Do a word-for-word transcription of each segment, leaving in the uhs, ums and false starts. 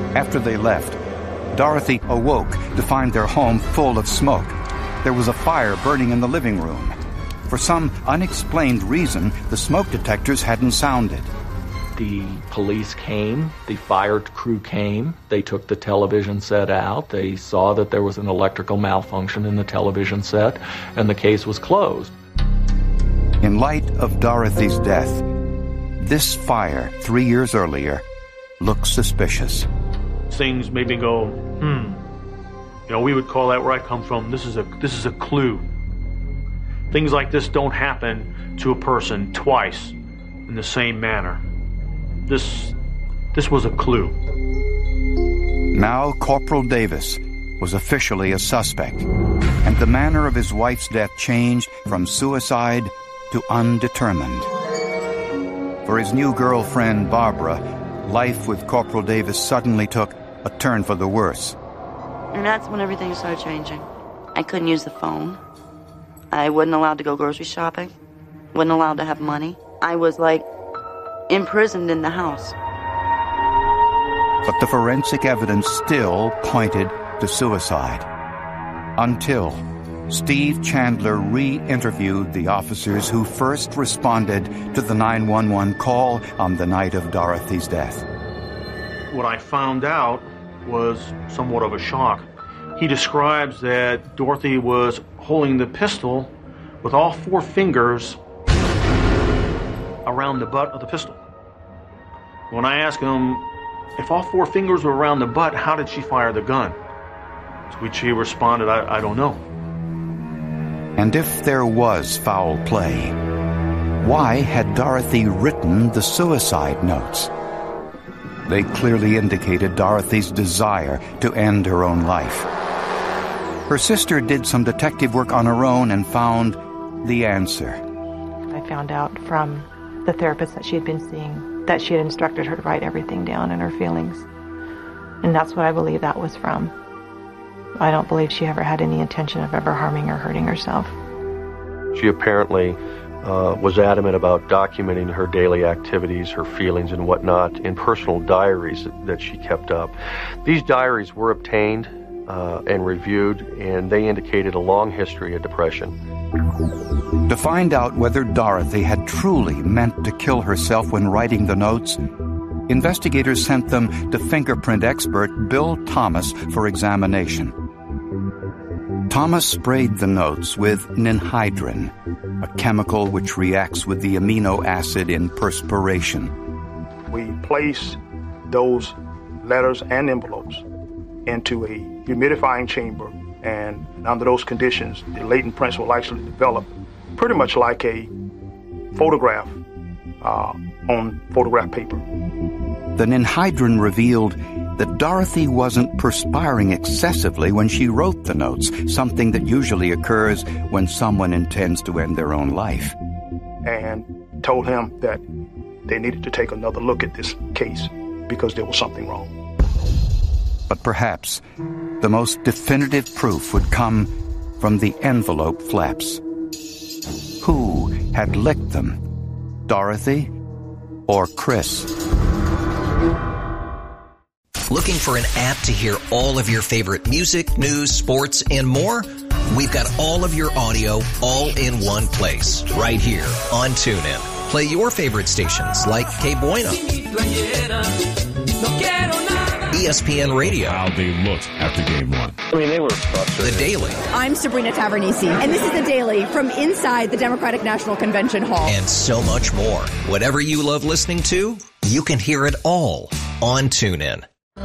After they left, Dorothy awoke to find their home full of smoke. There was a fire burning in the living room. For some unexplained reason, the smoke detectors hadn't sounded. The police came, the fire crew came, they took the television set out, they saw that there was an electrical malfunction in the television set, and the case was closed. In light of Dorothy's death, this fire, three years earlier, looked suspicious. Things made me go, hmm. You know, we would call that where I come from, this is a this is a clue. Things like this don't happen to a person twice in the same manner. This, this was a clue. Now Corporal Davis was officially a suspect, and the manner of his wife's death changed from suicide to undetermined. For his new girlfriend, Barbara, life with Corporal Davis suddenly took a turn for the worse. And that's when everything started changing. I couldn't use the phone. I wasn't allowed to go grocery shopping. Wasn't allowed to have money. I was like imprisoned in the house. But the forensic evidence still pointed to suicide. Until Steve Chandler re-interviewed the officers who first responded to the nine one one call on the night of Dorothy's death. What I found out was somewhat of a shock. He describes that Dorothy was holding the pistol with all four fingers around the butt of the pistol. When I asked him if all four fingers were around the butt, how did she fire the gun? To which he responded, I, I don't know. And if there was foul play, why had Dorothy written the suicide notes? They clearly indicated Dorothy's desire to end her own life. Her sister did some detective work on her own and found the answer. I found out from the therapist that she had been seeing that she had instructed her to write everything down and her feelings. And that's what I believe that was from. I don't believe she ever had any intention of ever harming or hurting herself. She apparently uh, was adamant about documenting her daily activities, her feelings and whatnot in personal diaries that, that she kept up. These diaries were obtained uh, and reviewed, and they indicated a long history of depression. To find out whether Dorothy had truly meant to kill herself when writing the notes, investigators sent them to fingerprint expert Bill Thomas for examination. Thomas sprayed the notes with ninhydrin, a chemical which reacts with the amino acid in perspiration. We place those letters and envelopes into a humidifying chamber, and under those conditions, the latent prints will actually develop pretty much like a photograph uh, on photograph paper. The ninhydrin revealed that Dorothy wasn't perspiring excessively when she wrote the notes, something that usually occurs when someone intends to end their own life. And told him that they needed to take another look at this case because there was something wrong. But perhaps the most definitive proof would come from the envelope flaps. Who had licked them? Dorothy or Chris? Looking for an app to hear all of your favorite music, news, sports, and more? We've got all of your audio all in one place, right here on TuneIn. Play your favorite stations like K Bueno, E S P N Radio. How they looked after game one. I mean, they were frustrated. The Daily. I'm Sabrina Tavernisi, and this is The Daily from inside the Democratic National Convention Hall. And so much more. Whatever you love listening to, you can hear it all on TuneIn.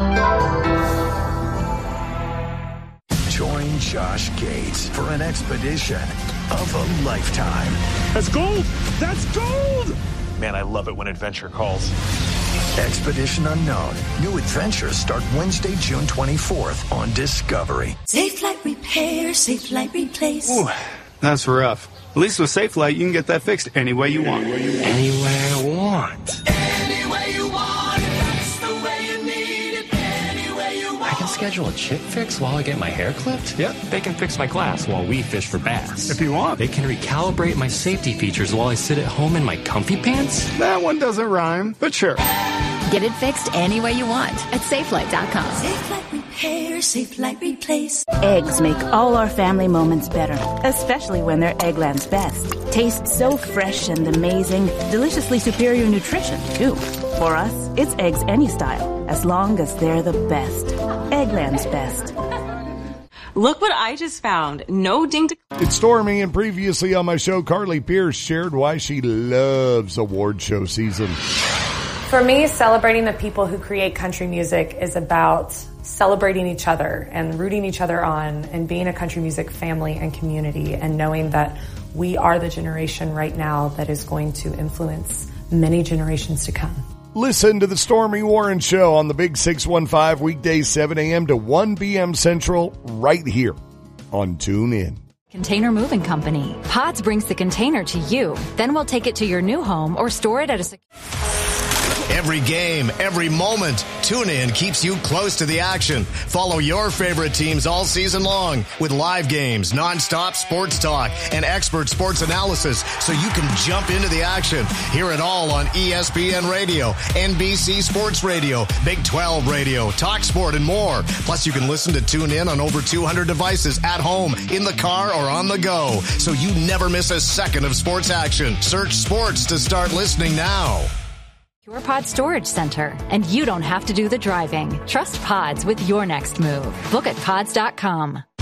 Join Josh Gates for an expedition of a lifetime. That's gold! That's gold! Man, I love it when adventure calls. Expedition Unknown. New adventures start Wednesday, June twenty-fourth on Discovery. Safe Flight Repair, Safe Flight Replace. Ooh, that's rough. At least with Safe Flight, you can get that fixed any way you want. Anywhere I want. Any way you want it, that's the way you need it. Any way you want I can schedule a chip fix while I get my hair clipped? Yep. They can fix my glass while we fish for bass. If you want. They can recalibrate my safety features while I sit at home in my comfy pants? That one doesn't rhyme, but sure. Get it fixed any way you want at Safelite dot com. Safelite Repair, Safelite Replace. Eggs make all our family moments better, especially when they're Eggland's Best. Tastes so fresh and amazing, deliciously superior nutrition, too. For us, it's eggs any style, as long as they're the best. Eggland's Best. Look what I just found. No ding to... It's Stormy, and previously on my show, Carly Pierce shared why she loves award show season. For me, celebrating the people who create country music is about celebrating each other and rooting each other on and being a country music family and community and knowing that we are the generation right now that is going to influence many generations to come. Listen to the Stormy Warren Show on the Big six one five, weekdays seven a.m. to one p.m. Central, right here on TuneIn. Container Moving Company. Pods brings the container to you. Then we'll take it to your new home or store it at a... Sec- Every game, every moment, TuneIn keeps you close to the action. Follow your favorite teams all season long with live games, nonstop sports talk, and expert sports analysis so you can jump into the action. Hear it all on E S P N Radio, N B C Sports Radio, Big twelve Radio, Talk Sport, and more. Plus, you can listen to TuneIn on over two hundred devices at home, in the car, or on the go, so you never miss a second of sports action. Search sports to start listening now. Your Pod Storage Center, and you don't have to do the driving. Trust Pods with your next move. Book at pods dot com.